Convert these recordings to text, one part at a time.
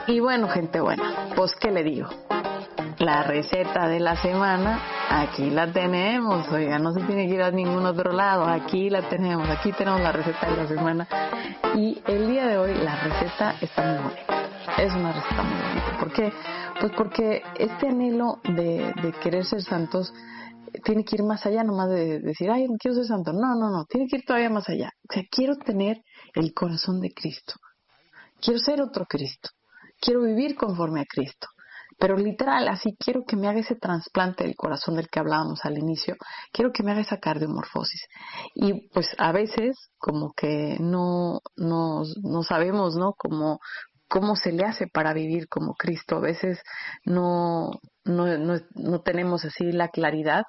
Y bueno, gente buena, pues ¿qué le digo? La receta de la semana, aquí la tenemos, oiga, no se tiene que ir a ningún otro lado, aquí la tenemos, aquí tenemos la receta de la semana. Y el día de hoy la receta está muy bonita, es una receta muy bonita. ¿Por qué? Pues porque este anhelo de querer ser santos tiene que ir más allá nomás de decir, ay, quiero ser santo. No, tiene que ir todavía más allá. O sea, quiero tener el corazón de Cristo, quiero ser otro Cristo, quiero vivir conforme a Cristo. Pero literal, así quiero que me haga ese trasplante del corazón del que hablábamos al inicio, quiero que me haga esa cardiomorfosis. Y pues a veces como que no sabemos, ¿no? Cómo se le hace para vivir como Cristo. A veces no tenemos así la claridad,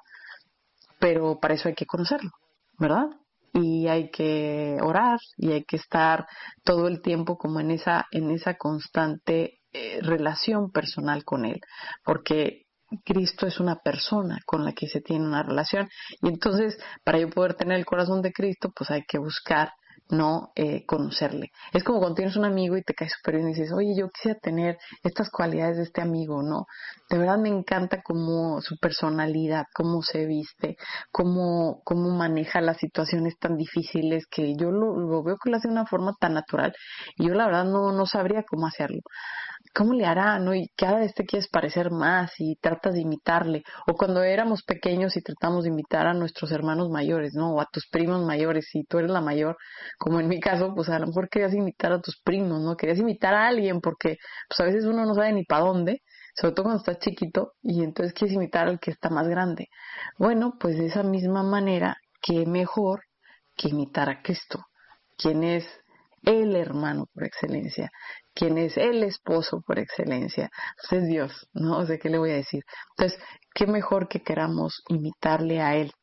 pero para eso hay que conocerlo, ¿verdad? Y hay que orar y hay que estar todo el tiempo como en esa constante relación personal con Él, porque Cristo es una persona con la que se tiene una relación, y entonces para yo poder tener el corazón de Cristo, pues hay que buscar no conocerle. Es como cuando tienes un amigo y te cae súper bien y dices, oye, yo quisiera tener estas cualidades de este amigo, ¿no? De verdad me encanta cómo su personalidad, cómo se viste, cómo maneja las situaciones tan difíciles, que yo lo veo que lo hace de una forma tan natural, y yo la verdad no sabría cómo hacerlo. ¿Cómo le hará, no? Y cada vez te quieres parecer más y tratas de imitarle. O cuando éramos pequeños y tratamos de imitar a nuestros hermanos mayores, ¿no? O a tus primos mayores, si tú eres la mayor, como en mi caso, pues a lo mejor querías imitar a tus primos, ¿no? Querías imitar a alguien porque pues a veces uno no sabe ni para dónde, sobre todo cuando estás chiquito, y entonces quieres imitar al que está más grande. Bueno, pues de esa misma manera, qué mejor que imitar a Cristo, quien es el hermano por excelencia, quien es el esposo por excelencia, pues es Dios, ¿no? O sea, ¿qué le voy a decir? Entonces, qué mejor que queramos imitarle a Él.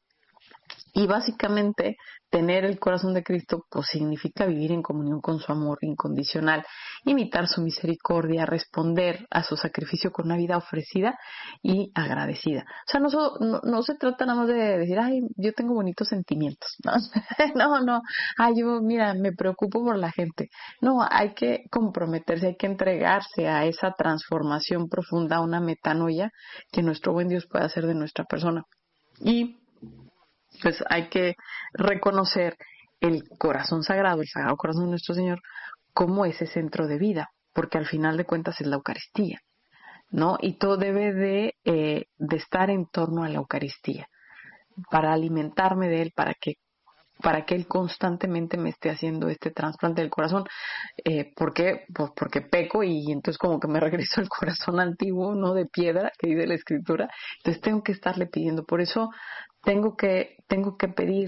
Y básicamente, tener el corazón de Cristo, pues significa vivir en comunión con su amor incondicional, imitar su misericordia, responder a su sacrificio con una vida ofrecida y agradecida. O sea, no se trata nada más de decir, ay, yo tengo bonitos sentimientos, ¿no? No, ay, yo, mira, me preocupo por la gente. No, hay que comprometerse, hay que entregarse a esa transformación profunda, a una metanoia que nuestro buen Dios puede hacer de nuestra persona. Y pues hay que reconocer el corazón sagrado, el sagrado corazón de nuestro Señor, como ese centro de vida, porque al final de cuentas es la Eucaristía, ¿no? Y todo debe de estar en torno a la Eucaristía, para alimentarme de Él, para que Él constantemente me esté haciendo este trasplante del corazón. ¿Por qué? Pues porque peco y entonces como que me regreso al corazón antiguo, ¿no? De piedra, que dice la Escritura. Entonces tengo que estarle pidiendo. Por eso tengo que pedir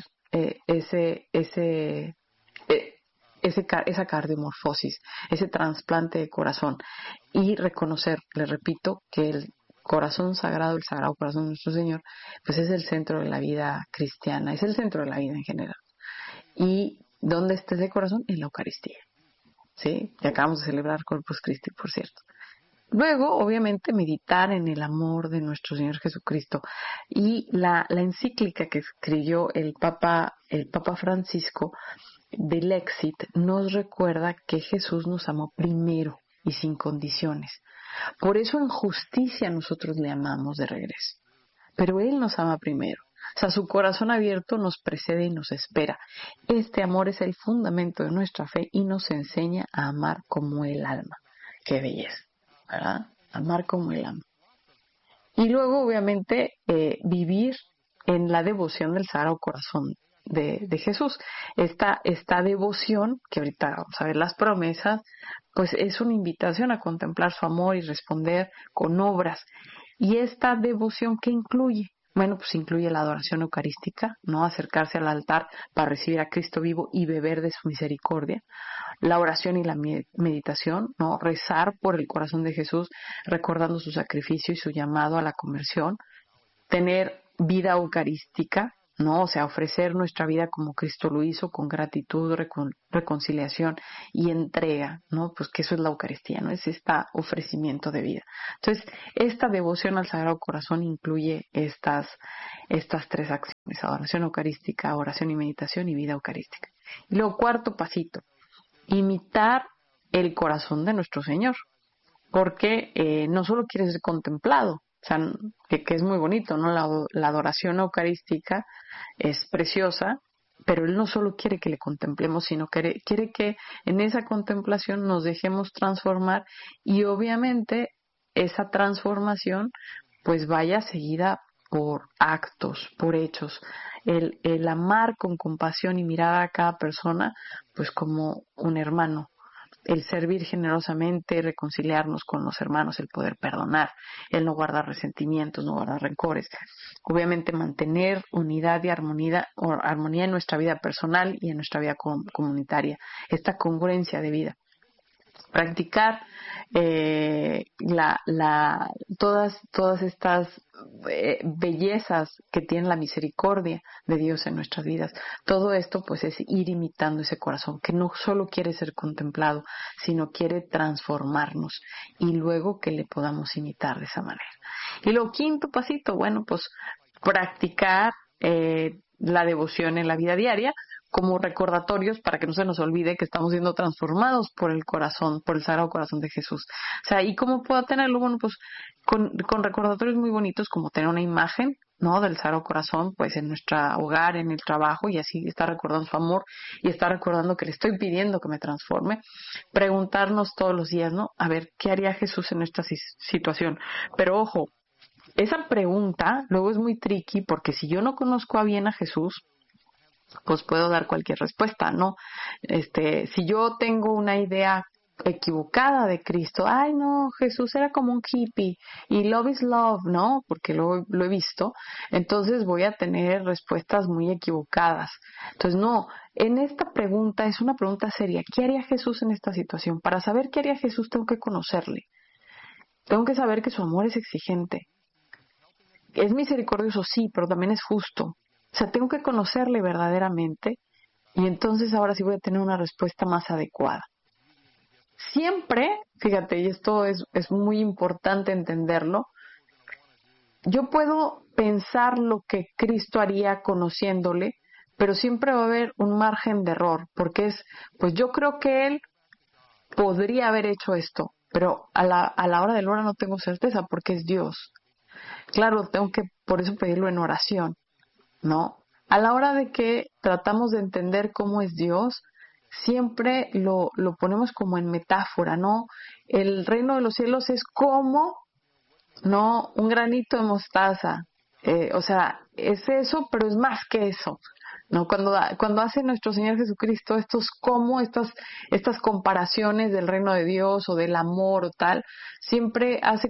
esa cardiomorfosis, ese trasplante de corazón, y reconocer, le repito, que el corazón sagrado, el sagrado corazón de nuestro Señor, pues es el centro de la vida cristiana, es el centro de la vida en general. ¿Y dónde está ese corazón? En la Eucaristía, ¿sí? Que acabamos de celebrar Corpus Christi, por cierto. Luego, obviamente, meditar en el amor de nuestro Señor Jesucristo. Y la encíclica que escribió el Papa Francisco del Exit nos recuerda que Jesús nos amó primero y sin condiciones. Por eso en justicia nosotros le amamos de regreso. Pero Él nos ama primero. O sea, su corazón abierto nos precede y nos espera. Este amor es el fundamento de nuestra fe y nos enseña a amar como el alma. ¡Qué belleza! ¿Verdad? Amar como el alma. Y luego, obviamente, vivir en la devoción del Sagrado Corazón de Jesús. Esta devoción, que ahorita vamos a ver las promesas, pues es una invitación a contemplar su amor y responder con obras. Y esta devoción, ¿qué incluye? Bueno, pues incluye la adoración eucarística, ¿no? Acercarse al altar para recibir a Cristo vivo y beber de su misericordia. La oración y la meditación, ¿no? Rezar por el corazón de Jesús, recordando su sacrificio y su llamado a la conversión. Tener vida eucarística, ¿no? O sea, ofrecer nuestra vida como Cristo lo hizo, con gratitud, reconciliación y entrega, ¿no? Pues que eso es la Eucaristía, ¿no? Es este ofrecimiento de vida. Entonces, esta devoción al Sagrado Corazón incluye estas tres acciones: adoración eucarística, oración y meditación, y vida eucarística. Y luego, cuarto pasito, imitar el corazón de nuestro Señor. porque no solo quiere ser contemplado, o sea, que es muy bonito, ¿no? La adoración eucarística es preciosa, pero Él no solo quiere que le contemplemos, sino quiere que en esa contemplación nos dejemos transformar y obviamente esa transformación pues vaya seguida por actos, por hechos. El amar con compasión y mirar a cada persona pues como un hermano, el servir generosamente, reconciliarnos con los hermanos, el poder perdonar, el no guardar resentimientos, no guardar rencores. Obviamente mantener unidad y armonía en nuestra vida personal y en nuestra vida comunitaria. Esta congruencia de vida. Practicar todas estas bellezas que tiene la misericordia de Dios en nuestras vidas. Todo esto pues es ir imitando ese corazón que no solo quiere ser contemplado, sino quiere transformarnos y luego que le podamos imitar de esa manera. Y lo quinto pasito, bueno, pues practicar la devoción en la vida diaria como recordatorios para que no se nos olvide que estamos siendo transformados por el corazón, por el Sagrado Corazón de Jesús. O sea, ¿y cómo puedo tenerlo? Bueno, pues con recordatorios muy bonitos como tener una imagen, ¿no? Del Sagrado Corazón, pues en nuestro hogar, en el trabajo, y así estar recordando su amor y estar recordando que le estoy pidiendo que me transforme. Preguntarnos todos los días, ¿no? A ver, ¿qué haría Jesús en esta situación? Pero ojo, esa pregunta luego es muy tricky porque si yo no conozco bien a Jesús, pues puedo dar cualquier respuesta, ¿no? Si yo tengo una idea equivocada de Cristo, ay no, Jesús era como un hippie y love is love, ¿no? Porque lo he visto, entonces voy a tener respuestas muy equivocadas. Entonces no, en esta pregunta es una pregunta seria, ¿qué haría Jesús en esta situación? Para saber qué haría Jesús tengo que conocerle, tengo que saber que su amor es exigente, es misericordioso, sí, pero también es justo. O sea, tengo que conocerle verdaderamente y entonces ahora sí voy a tener una respuesta más adecuada. Siempre, fíjate, y esto es muy importante entenderlo, yo puedo pensar lo que Cristo haría conociéndole, pero siempre va a haber un margen de error, porque pues yo creo que Él podría haber hecho esto, pero a la hora de la hora no tengo certeza porque es Dios. Claro, tengo que por eso pedirlo en oración, ¿no? A la hora de que tratamos de entender cómo es Dios, siempre lo ponemos como en metáfora, ¿no? El reino de los cielos es como, ¿no? Un granito de mostaza. O sea, es eso, pero es más que eso, ¿no? Cuando hace nuestro Señor Jesucristo estas comparaciones del reino de Dios o del amor o tal, siempre hace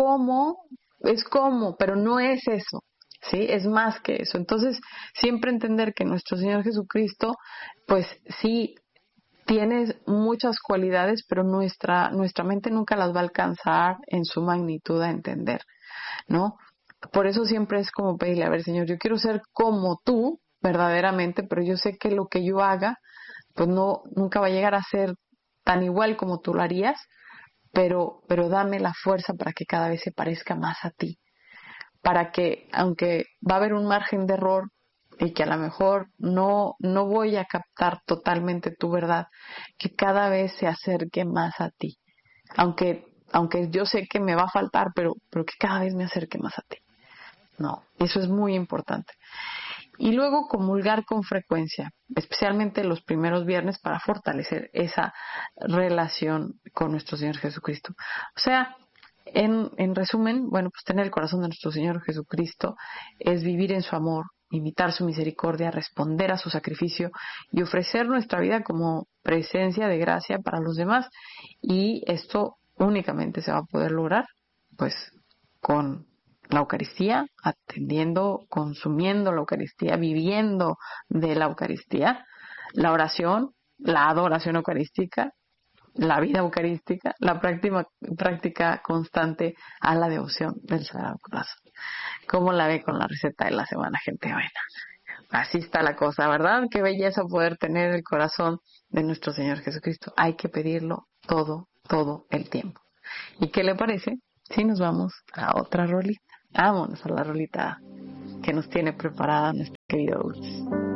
es como, pero no es eso. ¿Sí? Es más que eso. Entonces, siempre entender que nuestro Señor Jesucristo, pues sí, tiene muchas cualidades, pero nuestra mente nunca las va a alcanzar en su magnitud a entender, ¿no? Por eso siempre es como pedirle, a ver, Señor, yo quiero ser como tú, verdaderamente, pero yo sé que lo que yo haga, pues nunca va a llegar a ser tan igual como tú lo harías, pero dame la fuerza para que cada vez se parezca más a ti, para que, aunque va a haber un margen de error y que a lo mejor no voy a captar totalmente tu verdad, que cada vez se acerque más a ti. Aunque yo sé que me va a faltar, pero que cada vez me acerque más a ti. No, eso es muy importante. Y luego comulgar con frecuencia, especialmente los primeros viernes para fortalecer esa relación con nuestro Señor Jesucristo. O sea, en resumen, bueno, pues tener el corazón de nuestro Señor Jesucristo es vivir en su amor, imitar su misericordia, responder a su sacrificio y ofrecer nuestra vida como presencia de gracia para los demás. Y esto únicamente se va a poder lograr, pues, con la Eucaristía, atendiendo, consumiendo la Eucaristía, viviendo de la Eucaristía, la oración, la adoración eucarística, la vida eucarística, la práctica constante a la devoción del Sagrado Corazón. ¿Cómo la ve con la receta de la semana, gente buena? Así está la cosa, ¿verdad? Qué belleza poder tener el corazón de nuestro Señor Jesucristo. Hay que pedirlo todo el tiempo. ¿Y qué le parece si nos vamos a otra rolita? Vámonos a la rolita que nos tiene preparada nuestra querida Dulce.